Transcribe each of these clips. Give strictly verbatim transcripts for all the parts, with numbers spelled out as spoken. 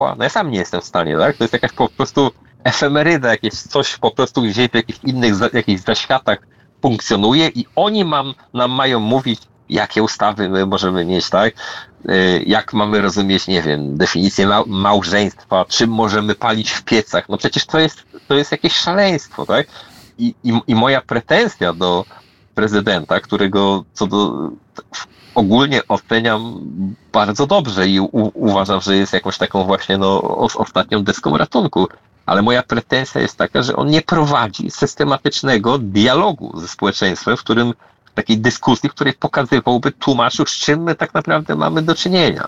ciepła? No ja sam nie jestem w stanie, tak? To jest jakaś po prostu efemeryda, jakieś coś po prostu gdzieś w jakichś innych, jakichś zaświatach funkcjonuje i oni mam, nam mają mówić, jakie ustawy my możemy mieć, tak? Jak mamy rozumieć, nie wiem, definicję ma- małżeństwa, czym możemy palić w piecach. No przecież to jest, to jest jakieś szaleństwo, tak? I, i, i moja pretensja do prezydenta, którego co do ogólnie oceniam bardzo dobrze i u, uważam, że jest jakąś taką właśnie no, ostatnią deską ratunku. Ale moja pretensja jest taka, że on nie prowadzi systematycznego dialogu ze społeczeństwem, w którym takiej dyskusji, w której pokazywałby, tłumaczył, z czym my tak naprawdę mamy do czynienia.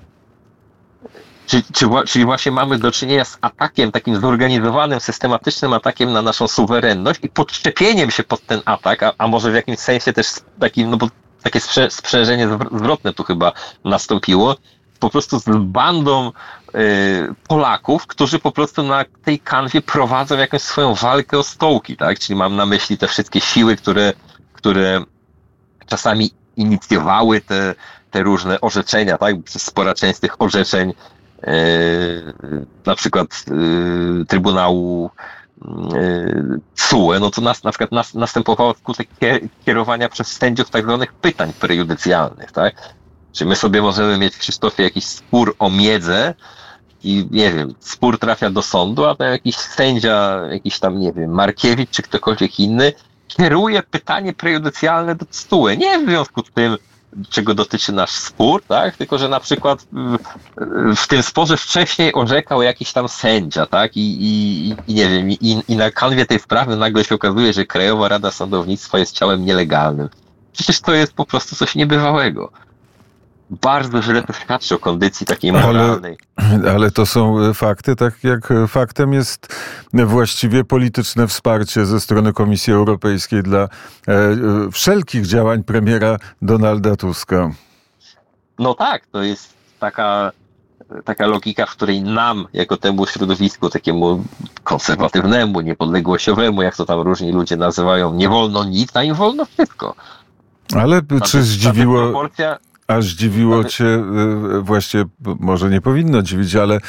Czyli, czy, czyli właśnie mamy do czynienia z atakiem, takim zorganizowanym, systematycznym atakiem na naszą suwerenność i podczepieniem się pod ten atak, a, a może w jakimś sensie też takim, no bo takie sprze, sprzężenie zwrotne tu chyba nastąpiło, po prostu z bandą y, Polaków, którzy po prostu na tej kanwie prowadzą jakąś swoją walkę o stołki, tak? Czyli mam na myśli te wszystkie siły, które, które czasami inicjowały te, te różne orzeczenia, tak? Spora część tych orzeczeń y, na przykład y, Trybunału T S U E, no to nas, na przykład nas, następowało skutek kierowania przez sędziów tak zwanych pytań prejudycjalnych, tak? Czy my sobie możemy mieć, Krzysztofie, jakiś spór o miedzę i, nie wiem, spór trafia do sądu, a tam jakiś sędzia, jakiś tam, nie wiem, Markiewicz czy ktokolwiek inny kieruje pytanie prejudycjalne do T S U E. Nie w związku z tym, czego dotyczy nasz spór, tak? Tylko że na przykład w, w tym sporze wcześniej orzekał jakiś tam sędzia, tak? I, i, i nie wiem, i, i na kanwie tej sprawy nagle się okazuje, że Krajowa Rada Sądownictwa jest ciałem nielegalnym. Przecież to jest po prostu coś niebywałego. Bardzo źle to świadczy o kondycji takiej moralnej. Ale, ale to są fakty, tak jak faktem jest właściwie polityczne wsparcie ze strony Komisji Europejskiej dla e, wszelkich działań premiera Donalda Tuska. No tak, to jest taka, taka logika, w której nam, jako temu środowisku takiemu konserwatywnemu, niepodległościowemu, jak to tam różni ludzie nazywają, nie wolno nic, a im wolno wszystko. Ale ta, czy zdziwiło... Ta proporcja... A zdziwiło cię, właśnie, może nie powinno dziwić, ale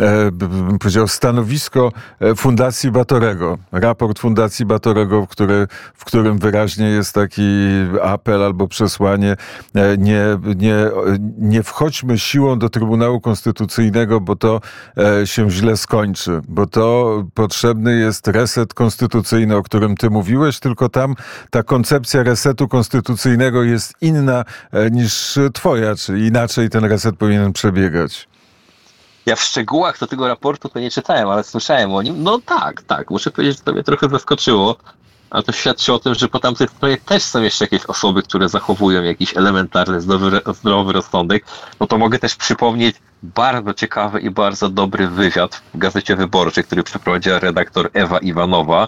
bym powiedział stanowisko Fundacji Batorego, raport Fundacji Batorego, w, który, w którym wyraźnie jest taki apel albo przesłanie, nie, nie, nie wchodźmy siłą do Trybunału Konstytucyjnego, bo to się źle skończy, bo to potrzebny jest reset konstytucyjny, o którym ty mówiłeś, tylko tam ta koncepcja resetu konstytucyjnego jest inna niż twoja, czyli inaczej ten reset powinien przebiegać. Ja w szczegółach do tego raportu to nie czytałem, ale słyszałem o nim. No tak, tak. Muszę powiedzieć, że to mnie trochę zaskoczyło, ale to świadczy o tym, że po tamtej stronie też są jeszcze jakieś osoby, które zachowują jakiś elementarny, zdrowy, zdrowy rozsądek. No to mogę też przypomnieć bardzo ciekawy i bardzo dobry wywiad w Gazecie Wyborczej, który przeprowadziła redaktor Ewa Iwanowa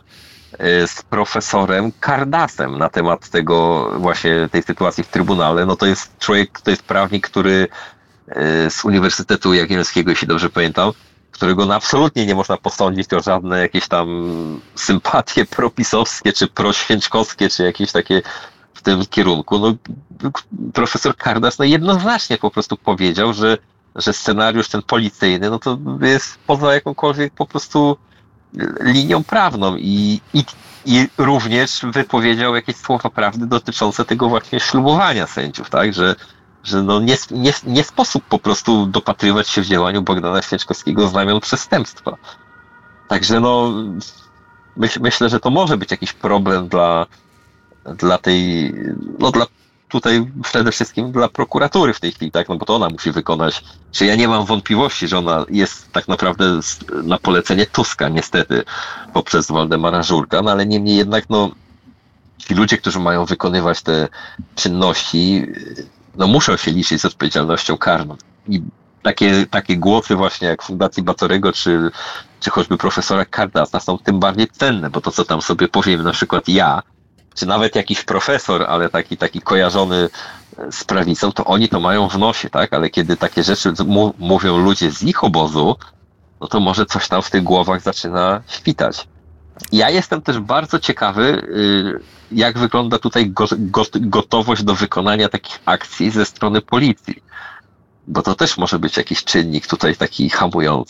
z profesorem Kardasem na temat tego właśnie tej sytuacji w Trybunale. No to jest człowiek, to jest prawnik, który z Uniwersytetu Jagiellońskiego, jeśli dobrze pamiętam, którego no absolutnie nie można posądzić o żadne jakieś tam sympatie propisowskie, czy proświęczkowskie, czy jakieś takie w tym kierunku. No, profesor Kardas no jednoznacznie po prostu powiedział, że, że scenariusz ten policyjny, no to jest poza jakąkolwiek po prostu linią prawną i, i, i również wypowiedział jakieś słowa prawdy dotyczące tego właśnie ślubowania sędziów, tak, że, że no nie, nie, nie sposób po prostu dopatrywać się w działaniu Bogdana Święczkowskiego znamion przestępstwa. Także no myśl, myślę, że to może być jakiś problem dla, dla tej, no dla tutaj przede wszystkim dla prokuratury w tej chwili, tak, no bo to ona musi wykonać, czy ja nie mam wątpliwości, że ona jest tak naprawdę na polecenie Tuska, niestety, poprzez Waldemara Żurka, no ale niemniej jednak, no ci ludzie, którzy mają wykonywać te czynności, no muszą się liczyć z odpowiedzialnością karną. I takie, takie głosy właśnie jak Fundacji Batorego, czy, czy choćby profesora Kardasa są tym bardziej cenne, bo to, co tam sobie powiem, na przykład ja, czy nawet jakiś profesor, ale taki, taki kojarzony z prawicą, to oni to mają w nosie, tak? Ale kiedy takie rzeczy mu- mówią ludzie z ich obozu, no to może coś tam w tych głowach zaczyna świtać. Ja jestem też bardzo ciekawy, jak wygląda tutaj go- go- gotowość do wykonania takich akcji ze strony policji. bo to też może być jakiś czynnik tutaj taki hamujący.